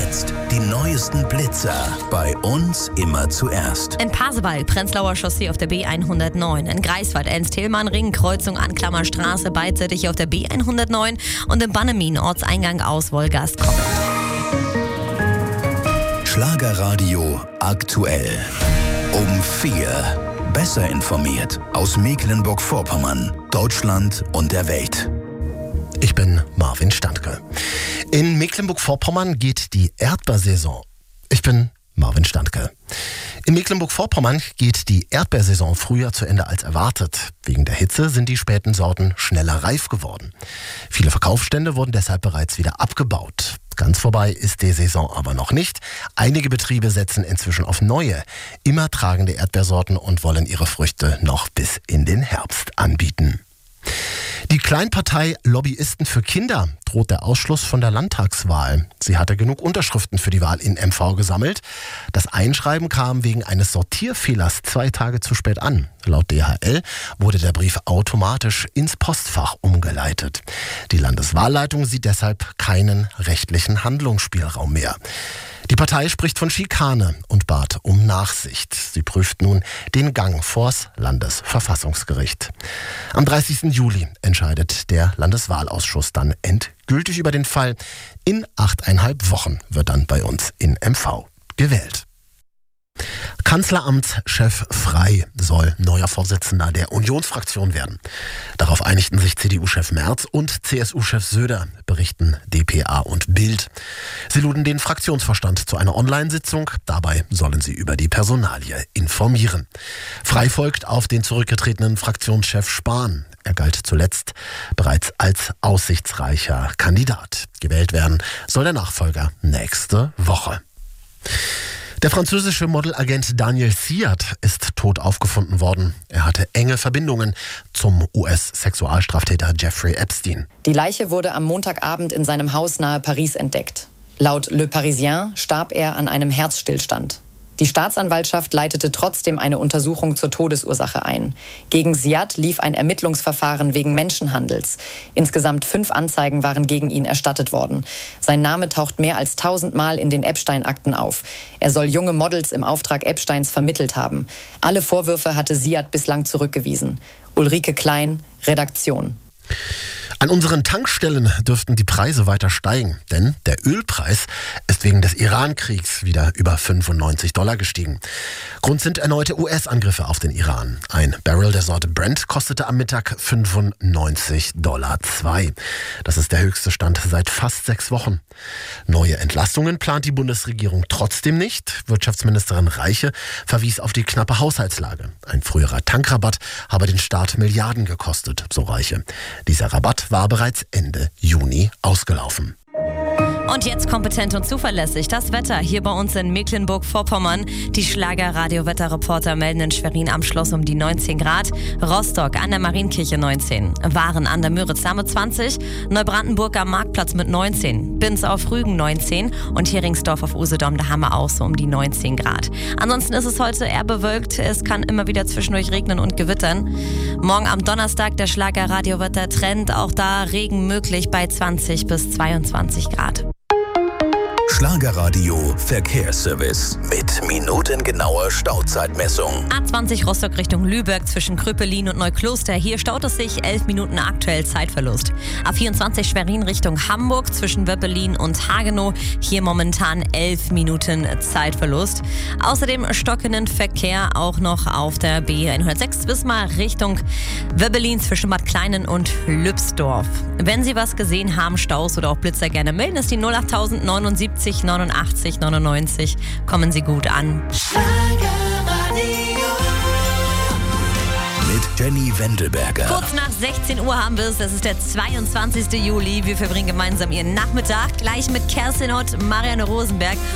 jetzt die neuesten Blitzer bei uns immer zuerst. In Pasewalk, Prenzlauer Chaussee auf der B109. In Greifswald, Ernst-Thälmann-Ring, Kreuzung Anklammerstraße, beidseitig auf der B109. Und in Bannemin, Ortseingang aus Wolgast-Koppel. Schlagerradio aktuell. Um 4. Besser informiert aus Mecklenburg-Vorpommern, Deutschland und der Welt. Ich bin Marvin Standke. In Mecklenburg-Vorpommern geht die Erdbeersaison. Ich bin Marvin Standke. In Mecklenburg-Vorpommern geht die Erdbeersaison früher zu Ende als erwartet. Wegen der Hitze sind die späten Sorten schneller reif geworden. Viele Verkaufsstände wurden deshalb bereits wieder abgebaut. Ganz vorbei ist die Saison aber noch nicht. Einige Betriebe setzen inzwischen auf neue, immer tragende Erdbeersorten und wollen ihre Früchte noch bis in den Herbst anbieten. Die Kleinpartei Lobbyisten für Kinder droht der Ausschluss von der Landtagswahl. Sie hatte genug Unterschriften für die Wahl in MV gesammelt. Das Einschreiben kam wegen eines Sortierfehlers 2 Tage zu spät an. Laut DHL wurde der Brief automatisch ins Postfach umgeleitet. Die Landeswahlleitung sieht deshalb keinen rechtlichen Handlungsspielraum mehr. Die Partei spricht von Schikane und bat um Nachsicht. Sie prüft nun den Gang vors Landesverfassungsgericht. Am 30. Juli entscheidet der Landeswahlausschuss dann endgültig über den Fall. In 8,5 Wochen wird dann bei uns in MV gewählt. Kanzleramtschef Frey soll neuer Vorsitzender der Unionsfraktion werden. Darauf einigten sich CDU-Chef Merz und CSU-Chef Söder, berichten dpa und Bild. Sie luden den Fraktionsvorstand zu einer Online-Sitzung. Dabei sollen sie über die Personalie informieren. Frey folgt auf den zurückgetretenen Fraktionschef Spahn. Er galt zuletzt bereits als aussichtsreicher Kandidat. Gewählt werden soll der Nachfolger nächste Woche. Der französische Modelagent Daniel Siad ist tot aufgefunden worden. Er hatte enge Verbindungen zum US-Sexualstraftäter Jeffrey Epstein. Die Leiche wurde am Montagabend in seinem Haus nahe Paris entdeckt. Laut Le Parisien starb er an einem Herzstillstand. Die Staatsanwaltschaft leitete trotzdem eine Untersuchung zur Todesursache ein. Gegen Siad lief ein Ermittlungsverfahren wegen Menschenhandels. Insgesamt 5 Anzeigen waren gegen ihn erstattet worden. Sein Name taucht mehr als 1000 Mal in den Epstein-Akten auf. Er soll junge Models im Auftrag Epsteins vermittelt haben. Alle Vorwürfe hatte Siad bislang zurückgewiesen. Ulrike Klein, Redaktion. An unseren Tankstellen dürften die Preise weiter steigen, denn der Ölpreis ist wegen des Iran-Kriegs wieder über $95 gestiegen. Grund sind erneute US-Angriffe auf den Iran. Ein Barrel der Sorte Brent kostete am Mittag $95,2. Das ist der höchste Stand seit fast 6 Wochen. Neue Entlastungen plant die Bundesregierung trotzdem nicht. Wirtschaftsministerin Reiche verwies auf die knappe Haushaltslage. Ein früherer Tankrabatt habe den Staat Milliarden gekostet, so Reiche. Dieser Rabatt war bereits Ende Juni ausgelaufen. Und jetzt kompetent und zuverlässig das Wetter hier bei uns in Mecklenburg-Vorpommern. Die Schlager-Radio-Wetterreporter melden in Schwerin am Schloss um die 19 Grad, Rostock an der Marienkirche 19, Waren an der Müritz-Dame 20, Neubrandenburg am Marktplatz mit 19, Binz auf Rügen 19 und Heringsdorf auf Usedom, da haben wir auch so um die 19 Grad. Ansonsten ist es heute eher bewölkt, es kann immer wieder zwischendurch regnen und gewittern. Morgen am Donnerstag der Schlager-Radio-Wetter-Trend, auch da Regen möglich bei 20 bis 22 Grad. Schlagerradio Verkehrsservice mit minutengenauer Stauzeitmessung. A20 Rostock Richtung Lübeck zwischen Kröpelin und Neukloster. Hier staut es sich 11 Minuten aktuell Zeitverlust. A24 Schwerin Richtung Hamburg zwischen Wöppelin und Hagenow. Hier momentan 11 Minuten Zeitverlust. Außerdem stockenden Verkehr auch noch auf der B106 Wismar Richtung Wöppelin zwischen Bad Kleinen und Lübsdorf. Wenn Sie was gesehen haben, Staus oder auch Blitzer, gerne melden, ist die 08000 79 89 99. Kommen Sie gut an. Mit Jenny Wendelberger. Kurz nach 16 Uhr haben wir es. Das ist der 22. Juli. Wir verbringen gemeinsam Ihren Nachmittag. Gleich mit Kerstin Ott, Marianne Rosenberg